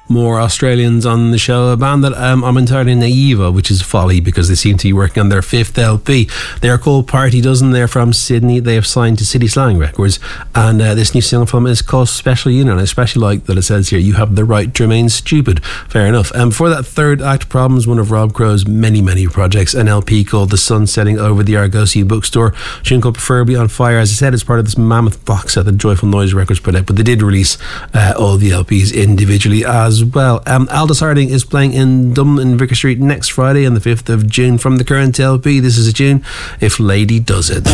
More Australians on the show. A band that I'm entirely naive of, which is folly because they seem to be working on their 5th LP. They are called Party Dozen. They're from Sydney. They have signed to City Slang Records, and this new single from them is called Special Unit. I especially like that it says here, you have the right to remain stupid. Fair enough. Before that, Third Act Problems, one of Rob Crow's many projects, an LP called The Sun Setting over the Argosy bookstore. A tune called Preferably on Fire. As I said, it's part of this mammoth box set that Joyful Noise Records put out, but they did release all the LPs individually as well. Aldous Harding is playing in Dublin in Vicar Street next Friday on the 5th of June from the current LP. This is a tune, If Lady Does It.